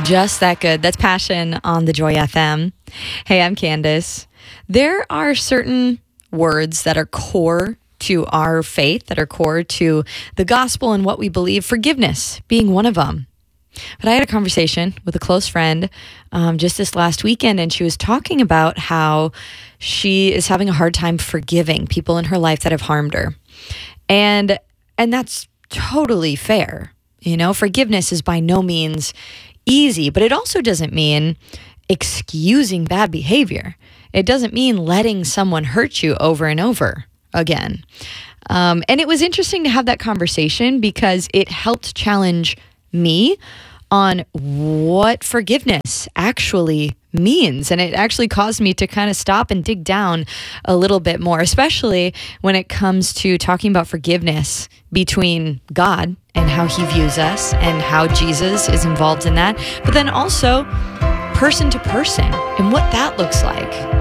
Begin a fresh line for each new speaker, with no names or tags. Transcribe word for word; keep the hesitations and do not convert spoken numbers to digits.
Just that good. That's Passion on the Joy F M. Hey, I'm Candace. There are certain words that are core to our faith, that are core to the gospel and what we believe, forgiveness being one of them. But I had a conversation with a close friend um, just this last weekend, and she was talking about how she is having a hard time forgiving people in her life that have harmed her. And and that's totally fair. You know, forgiveness is by no means easy, but it also doesn't mean excusing bad behavior. It doesn't mean letting someone hurt you over and over again. Um, and it was interesting to have that conversation because it helped challenge me on what forgiveness actually means. And it actually caused me to kind of stop and dig down a little bit more, especially when it comes to talking about forgiveness between God and how he views us and how Jesus is involved in that, but then also person to person and what that looks like.